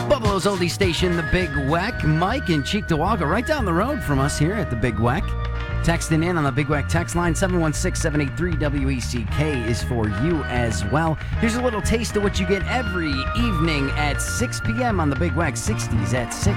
Buffalo's oldie station, The Big Weck. Mike in Cheektowaga, right down the road from us here at The Big Weck. Texting in on the Big Weck text line, 716-783-WECK is for you as well. Here's a little taste of what you get every evening at 6 p.m. on the Big Weck 60s at 6.